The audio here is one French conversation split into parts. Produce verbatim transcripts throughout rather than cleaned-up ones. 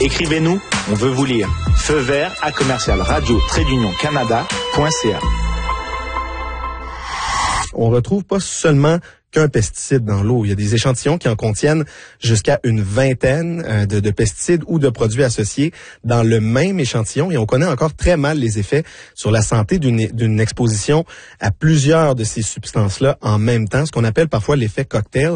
Écrivez-nous, on veut vous lire. Feu vert à commercial radio trait d'union canada point c a. On retrouve pas seulement qu'un pesticide dans l'eau. Il y a des échantillons qui en contiennent jusqu'à une vingtaine euh, de, de pesticides ou de produits associés dans le même échantillon, et on connaît encore très mal les effets sur la santé d'une, d'une exposition à plusieurs de ces substances-là en même temps, ce qu'on appelle parfois l'effet cocktail.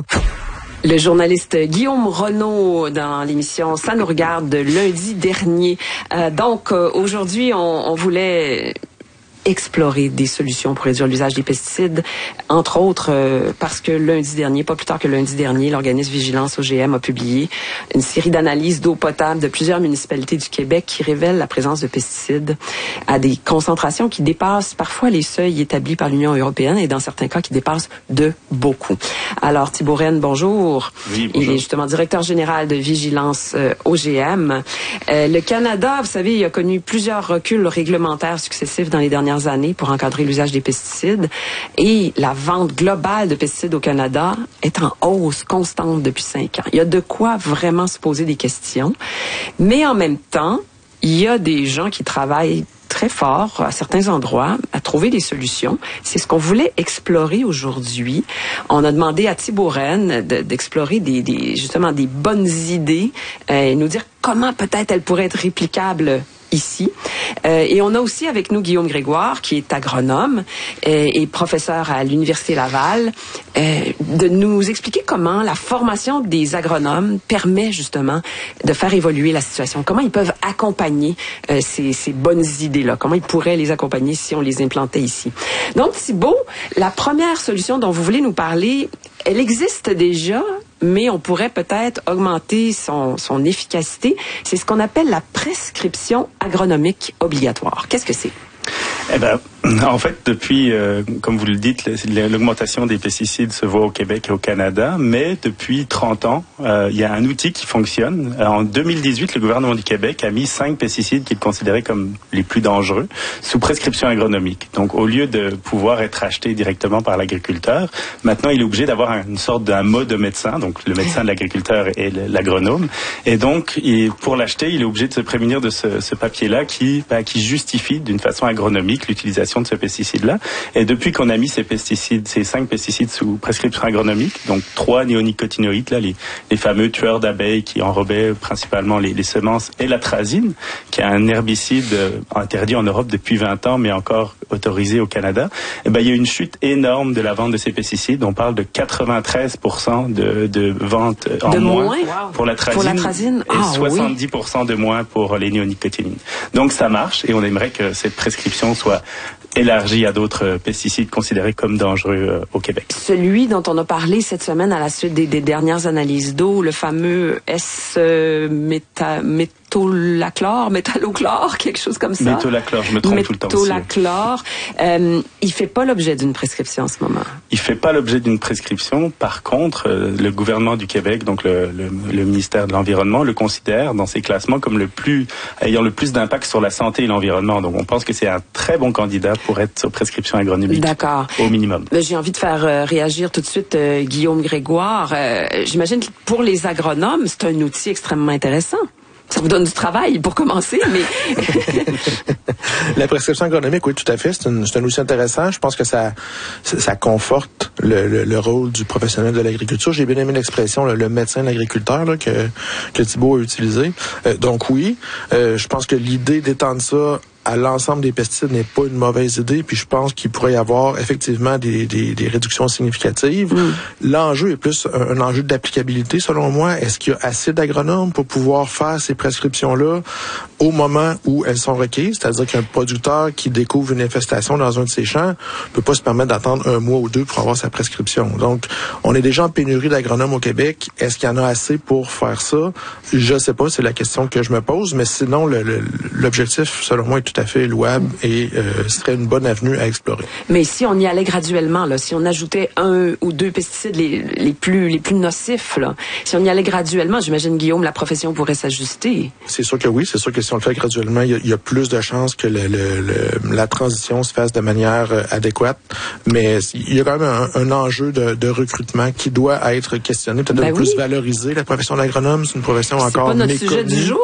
Le journaliste Guillaume Renaud dans l'émission Ça nous regarde de lundi dernier. Euh, donc, euh, aujourd'hui, on, on voulait explorer des solutions pour réduire l'usage des pesticides, entre autres euh, parce que lundi dernier, pas plus tard que lundi dernier, l'organisme Vigilance O G M a publié une série d'analyses d'eau potable de plusieurs municipalités du Québec qui révèlent la présence de pesticides à des concentrations qui dépassent parfois les seuils établis par l'Union européenne et dans certains cas qui dépassent de beaucoup. Alors Thibault Rennes, bonjour. Oui, bonjour. Il est justement directeur général de Vigilance euh, O G M. Euh, le Canada, vous savez, il a connu plusieurs reculs réglementaires successifs dans les dernières années pour encadrer l'usage des pesticides, et la vente globale de pesticides au Canada est en hausse constante depuis cinq ans. Il y a de quoi vraiment se poser des questions, mais en même temps, il y a des gens qui travaillent très fort à certains endroits à trouver des solutions. C'est ce qu'on voulait explorer aujourd'hui. On a demandé à Thibault Rennes de, d'explorer des, des, justement des bonnes idées euh, et nous dire comment peut-être elles pourraient être réplicables ici. Euh, et on a aussi avec nous Guillaume Grégoire, qui est agronome euh, et professeur à l'Université Laval, euh, de nous expliquer comment la formation des agronomes permet justement de faire évoluer la situation. Comment ils peuvent accompagner euh, ces, ces bonnes idées-là. Comment ils pourraient les accompagner si on les implantait ici. Donc, Thibault, la première solution dont vous voulez nous parler, elle existe déjà, mais on pourrait peut-être augmenter son, son efficacité. C'est ce qu'on appelle la prescription agronomique obligatoire. Qu'est-ce que c'est? Eh ben, en fait, depuis, euh, comme vous le dites, l'augmentation des pesticides se voit au Québec et au Canada, mais depuis trente ans, euh, il y a un outil qui fonctionne. En deux mille dix-huit, le gouvernement du Québec a mis cinq pesticides qu'il considérait comme les plus dangereux sous prescription agronomique. Donc, au lieu de pouvoir être achetés directement par l'agriculteur, maintenant, il est obligé d'avoir une sorte d'un mot de médecin, donc le médecin de l'agriculteur et l'agronome. Et donc, il, pour l'acheter, il est obligé de se prémunir de ce, ce papier-là qui, bah, qui justifie d'une façon agronomique l'utilisation de ce pesticide-là. Et depuis qu'on a mis ces pesticides, ces cinq pesticides sous prescription agronomique, donc trois néonicotinoïdes, là, les, les fameux tueurs d'abeilles qui enrobaient principalement les, les semences, et l'atrazine, qui est un herbicide euh, interdit en Europe depuis vingt ans, mais encore autorisé au Canada, et ben, il y a une chute énorme de la vente de ces pesticides. On parle de quatre-vingt-treize pour cent de, de ventes en de moins, moins pour l'atrazine, pour l'atrazine. et ah, soixante-dix pour cent oui. de moins pour les néonicotinoïdes. Donc ça marche, et on aimerait que cette prescription soit élargie à d'autres pesticides considérés comme dangereux euh, au Québec. Celui dont on a parlé cette semaine à la suite des, des dernières analyses d'eau, le fameux S-méta... métolachlore, métallochlore, quelque chose comme ça. Métolachlore, je me trompe tout le temps aussi. Métolachlore, euh, il fait pas l'objet d'une prescription en ce moment. Il fait pas l'objet d'une prescription. Par contre, euh, le gouvernement du Québec, donc le, le, le ministère de l'Environnement, le considère dans ses classements comme le plus ayant le plus d'impact sur la santé et l'environnement. Donc, on pense que c'est un très bon candidat pour être sur prescription agronomique. D'accord. Au minimum. Ben, j'ai envie de faire euh, réagir tout de suite euh, Guillaume Grégoire. Euh, j'imagine que pour les agronomes, c'est un outil extrêmement intéressant. Ça vous donne du travail pour commencer, mais... La prescription agronomique, oui, tout à fait. C'est, une, c'est un outil intéressant. Je pense que ça, ça conforte le, le, le rôle du professionnel de l'agriculture. J'ai bien aimé l'expression, le, le médecin de l'agriculteur là, que, que Thibault a utilisé. Euh, donc oui, euh, je pense que l'idée d'étendre ça à l'ensemble des pesticides n'est pas une mauvaise idée, puis je pense qu'il pourrait y avoir effectivement des, des, des réductions significatives. Mm. L'enjeu est plus un, un enjeu d'applicabilité, selon moi. Est-ce qu'il y a assez d'agronomes pour pouvoir faire ces prescriptions-là au moment où elles sont requises? C'est-à-dire qu'un producteur qui découvre une infestation dans un de ses champs ne peut pas se permettre d'attendre un mois ou deux pour avoir sa prescription. Donc, on est déjà en pénurie d'agronomes au Québec. Est-ce qu'il y en a assez pour faire ça? Je ne sais pas, c'est la question que je me pose, mais sinon, le, le, l'objectif, selon moi, est tout à fait louable et euh, serait une bonne avenue à explorer. Mais si on y allait graduellement, là, si on ajoutait un ou deux pesticides les, les plus les plus nocifs, là, si on y allait graduellement, j'imagine, Guillaume, la profession pourrait s'ajuster. C'est sûr que oui, c'est sûr que si on le fait graduellement, il y a, il y a plus de chances que le, le, le, la transition se fasse de manière euh, adéquate. Mais il y a quand même un, un enjeu de, de recrutement qui doit être questionné, peut-être ben de oui. plus valoriser la profession d'agronome. C'est une profession c'est encore pas notre méconnue. Sujet du jour.